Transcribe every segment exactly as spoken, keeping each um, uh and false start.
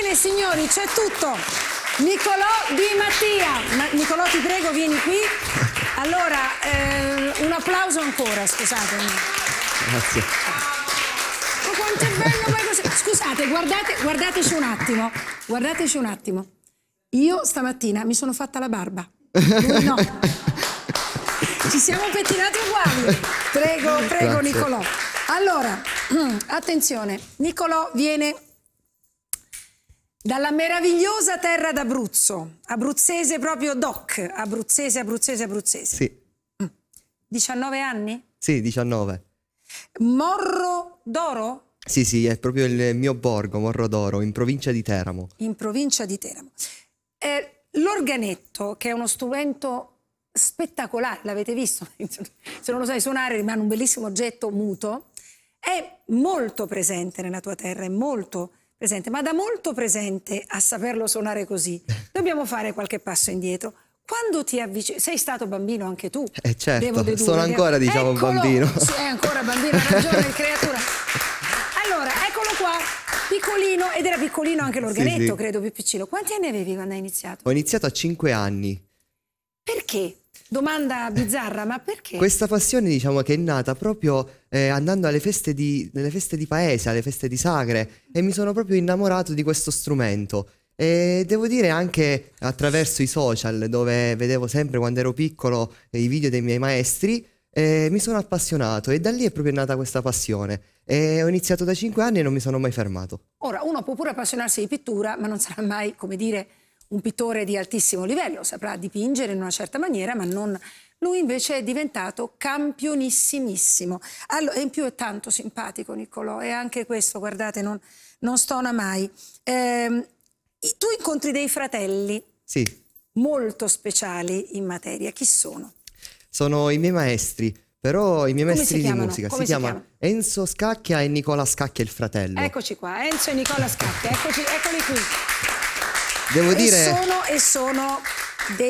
Bene signori, c'è tutto. Nicolò Di Mattia. Ma, Nicolò, ti prego, vieni qui. Allora, eh, un applauso ancora, scusatemi. Grazie. Ma quanto è bello poi così. Scusate, guardate, guardateci un attimo. Guardateci un attimo. Io stamattina mi sono fatta la barba. Lui no. Ci siamo pettinati uguali. Prego, prego. Grazie. Nicolò. Allora, attenzione, Nicolò viene dalla meravigliosa terra d'Abruzzo, abruzzese proprio doc, abruzzese, abruzzese, abruzzese. Sì. diciannove anni? Sì, diciannove. Morro d'Oro? Sì, sì, è proprio il mio borgo, Morro d'Oro, in provincia di Teramo. In provincia di Teramo. Eh, l'organetto, che è uno strumento spettacolare, l'avete visto? Se non lo sai suonare rimane un bellissimo oggetto muto, è molto presente nella tua terra, è molto presente, ma da molto presente a saperlo suonare così. Dobbiamo fare qualche passo indietro. Quando ti avvicini, sei stato bambino anche tu? Eh certo, devo dedurre, sono ancora diciamo eccolo, bambino. È ancora bambino, ha ragione, creatura. Allora, eccolo qua, piccolino, ed era piccolino anche l'organetto, sì, sì. Credo più piccino. Quanti anni avevi quando hai iniziato? Ho iniziato a cinque anni. Perché? Domanda bizzarra, ma perché? Questa passione diciamo che è nata proprio eh, andando alle feste di, nelle feste di paese, alle feste di sagre, e mi sono proprio innamorato di questo strumento. E devo dire anche attraverso i social, dove vedevo sempre quando ero piccolo eh, i video dei miei maestri, eh, mi sono appassionato e da lì è proprio nata questa passione. E ho iniziato da cinque anni e non mi sono mai fermato. Ora, uno può pure appassionarsi di pittura, ma non sarà mai, come dire, un pittore di altissimo livello, saprà dipingere in una certa maniera, ma non... Lui invece è diventato campionissimissimo. Allora, e in più è tanto simpatico Nicolò, e anche questo, guardate, non, non stona mai. Eh, tu incontri dei fratelli, sì, molto speciali in materia. Chi sono? Sono i miei maestri, però i miei Come maestri di musica. Come si, si chiamano Enzo Scacchia e Nicola Scacchia, il fratello. Eccoci qua, Enzo e Nicola Scacchia, eccoci, eccoli qui. Devo e dire... Sono, e sono dei...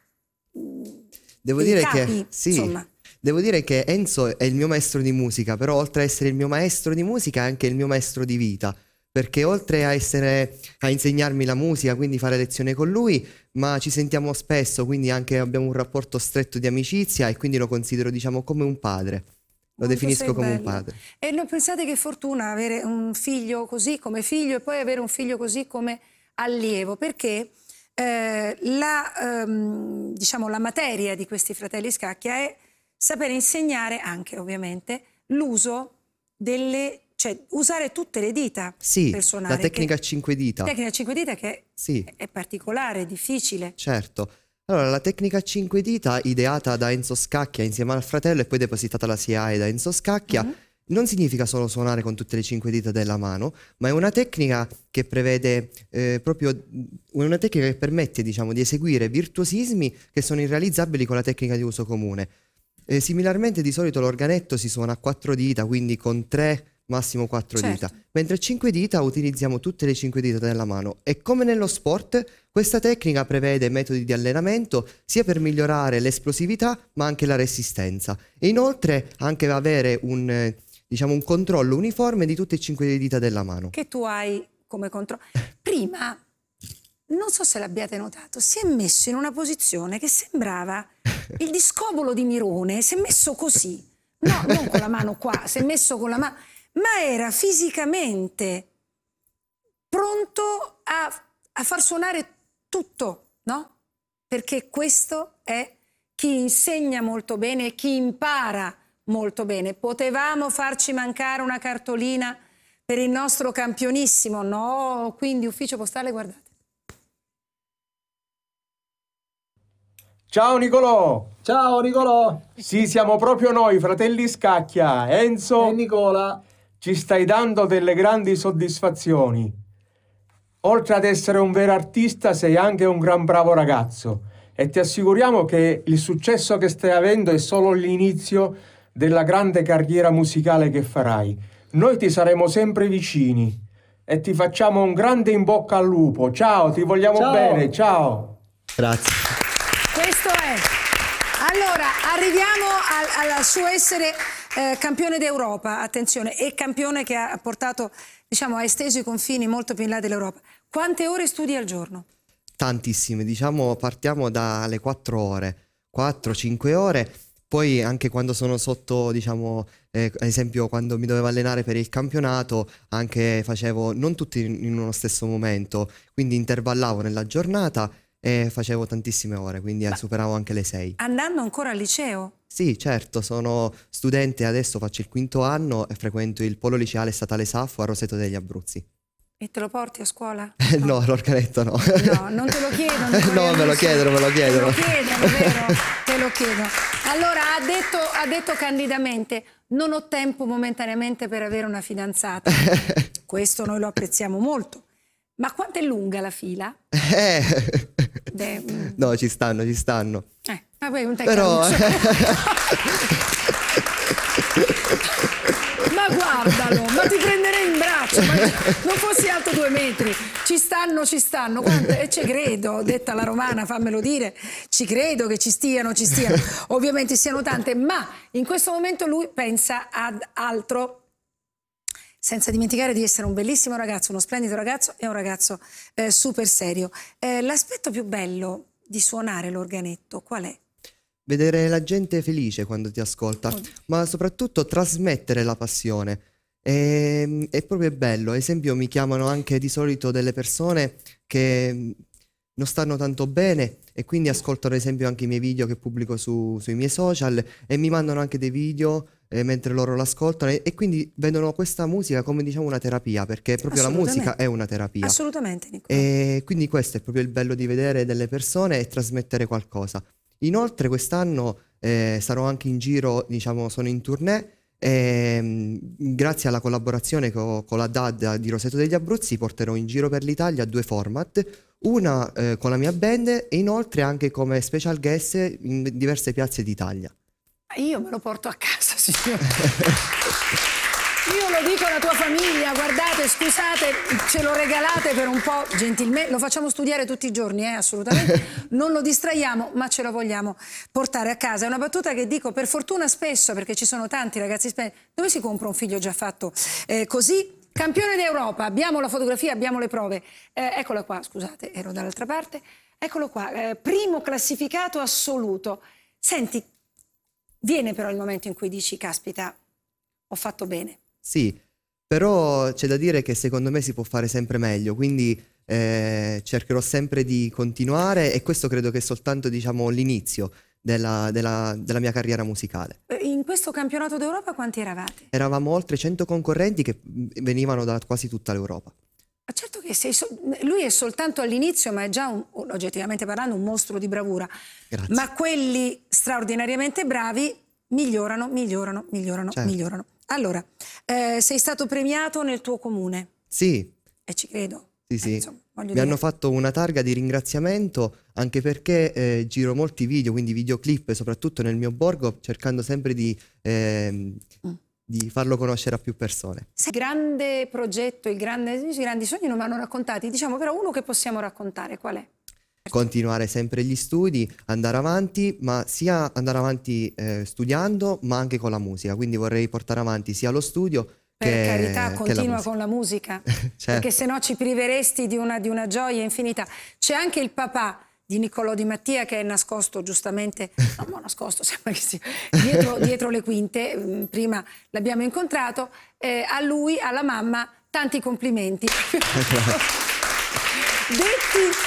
Devo dei dire capi, che... Sì. Insomma. Devo dire che Enzo è il mio maestro di musica, però oltre a essere il mio maestro di musica è anche il mio maestro di vita, perché oltre a essere a insegnarmi la musica, quindi fare lezione con lui, ma ci sentiamo spesso, quindi anche abbiamo un rapporto stretto di amicizia e quindi lo considero diciamo come un padre. Lo definisco come un padre. E non pensate che fortuna avere un figlio così come figlio e poi avere un figlio così come allievo, perché eh, la, ehm, diciamo, la materia di questi fratelli Scacchia è sapere insegnare anche ovviamente l'uso delle, cioè usare tutte le dita, sì, per suonare. La tecnica che, a cinque dita. La tecnica a cinque dita che sì. è particolare, difficile. Certo. Allora, la tecnica a cinque dita, ideata da Enzo Scacchia insieme al fratello e poi depositata alla S I A E da Enzo Scacchia, mm-hmm. non significa solo suonare con tutte le cinque dita della mano, ma è una tecnica che prevede eh, proprio una tecnica che permette, diciamo, di eseguire virtuosismi che sono irrealizzabili con la tecnica di uso comune. Eh, similarmente, di solito l'organetto si suona a quattro dita, quindi con tre, massimo quattro certo. dita, mentre a cinque dita utilizziamo tutte le cinque dita della mano. E come nello sport, questa tecnica prevede metodi di allenamento sia per migliorare l'esplosività, ma anche la resistenza. E inoltre anche avere un... Eh, diciamo un controllo uniforme di tutte e cinque le dita della mano. Che tu hai come controllo. Prima, non so se l'abbiate notato, si è messo in una posizione che sembrava il discobolo di Mirone, si è messo così, no, non con la mano qua, si è messo con la mano, ma era fisicamente pronto a, a far suonare tutto, no? Perché questo è chi insegna molto bene, chi impara molto bene. Potevamo farci mancare una cartolina per il nostro campionissimo? No, quindi ufficio postale, guardate. Ciao Nicolò! Ciao Nicolò! Sì, siamo proprio noi, fratelli Scacchia, Enzo e Nicola. Ci stai dando delle grandi soddisfazioni. Oltre ad essere un vero artista, sei anche un gran bravo ragazzo e ti assicuriamo che il successo che stai avendo è solo l'inizio della grande carriera musicale che farai. Noi ti saremo sempre vicini e ti facciamo un grande in bocca al lupo. Ciao, ti vogliamo ciao. bene, ciao. Grazie. Questo è. Allora, arriviamo al, al suo essere eh, campione d'Europa, attenzione, e campione che ha portato, diciamo, ha esteso i confini molto più in là dell'Europa. Quante ore studi al giorno? Tantissime, diciamo partiamo dalle quattro ore, quattro cinque ore, poi anche quando sono sotto, diciamo, eh, ad esempio quando mi dovevo allenare per il campionato, anche facevo non tutti in in uno stesso momento, quindi intervallavo nella giornata e facevo tantissime ore, quindi eh, superavo anche le sei. Andando ancora al liceo? Sì, certo, sono studente, adesso faccio il quinto anno e frequento il Polo Liceale Statale Saffo a Roseto degli Abruzzi. E te lo porti a scuola? No, l'organetto no. No, non te lo chiedono. i tuoi No, me lo amici. chiedono, me lo chiedono. Te lo chiedono, vero? Te lo chiedono. Allora, ha detto, ha detto candidamente, non ho tempo momentaneamente per avere una fidanzata. Questo noi lo apprezziamo molto. Ma quanto è lunga la fila? Eh. De- mm. No, ci stanno, ci stanno. Eh, ma poi un te Però Ma guardalo, ma ti prenderei in braccio, ma non fossi alto due metri. Ci stanno, ci stanno. Quante? E ci credo, detta la romana, fammelo dire. Ci credo che ci stiano, ci stiano. Ovviamente siano tante, ma in questo momento lui pensa ad altro. Senza dimenticare di essere un bellissimo ragazzo, uno splendido ragazzo e un ragazzo eh, super serio. Eh, l'aspetto più bello di suonare l'organetto qual è? vedere la gente felice quando ti ascolta, ma soprattutto trasmettere la passione. E, è proprio bello. Ad esempio, mi chiamano anche di solito delle persone che mh, non stanno tanto bene e quindi ascoltano ad esempio anche i miei video che pubblico su- sui miei social e mi mandano anche dei video eh, mentre loro l'ascoltano e, e quindi vedono questa musica come diciamo una terapia, perché proprio la Assolutamente. musica è una terapia. Assolutamente, Nicola. E quindi questo è proprio il bello di vedere delle persone e trasmettere qualcosa. Inoltre quest'anno eh, sarò anche in giro, diciamo, sono in tournée e mh, grazie alla collaborazione co- con la D A D di Roseto degli Abruzzi porterò in giro per l'Italia due format, una eh, con la mia band e inoltre anche come special guest in diverse piazze d'Italia. Io me lo porto a casa, signore. Io lo dico alla tua famiglia, guardate, scusate, ce lo regalate per un po' gentilmente, lo facciamo studiare tutti i giorni, eh, assolutamente, non lo distraiamo, ma ce lo vogliamo portare a casa. È una battuta che dico per fortuna spesso, perché ci sono tanti ragazzi splendidi. Dove si compra un figlio già fatto eh, così? Campione d'Europa, abbiamo la fotografia, abbiamo le prove. Eh, eccola qua, scusate, ero dall'altra parte. Eccolo qua, eh, primo classificato assoluto. Senti, viene però il momento in cui dici, caspita, ho fatto bene. Sì, però c'è da dire che secondo me si può fare sempre meglio, quindi eh, cercherò sempre di continuare e questo credo che è soltanto, diciamo, l'inizio della, della- della mia carriera musicale. Eh, In questo campionato d'Europa quanti eravate? Eravamo oltre cento concorrenti che mh, venivano da quasi tutta l'Europa. Ma certo che sei so- lui è soltanto all'inizio, ma è già, un- oggettivamente parlando, un mostro di bravura. Grazie. Ma quelli straordinariamente bravi migliorano, migliorano, migliorano, Certo. migliorano. Allora, eh, sei stato premiato nel tuo comune, Sì, e ci credo. sì, Eh, sì. insomma, voglio Mi dire. hanno fatto una targa di ringraziamento anche perché eh, giro molti video, quindi videoclip, soprattutto nel mio borgo, cercando sempre di, ehm, Mm. di farlo conoscere a più persone. Se il grande progetto, il grande, i grandi sogni non mi hanno raccontati, diciamo però uno che possiamo raccontare, qual è? Continuare sempre gli studi, andare avanti, ma sia andare avanti eh, studiando, ma anche con la musica. Quindi vorrei portare avanti sia lo studio Per che, carità, che la continua musica. con la musica, Certo. perché se no ci priveresti di una, di una gioia infinita. C'è anche il papà di Niccolò Di Mattia che è nascosto giustamente, no, ma nascosto, sembra che sia, dietro, dietro le quinte, mm, prima l'abbiamo incontrato, eh, a lui, alla mamma, tanti complimenti. Detti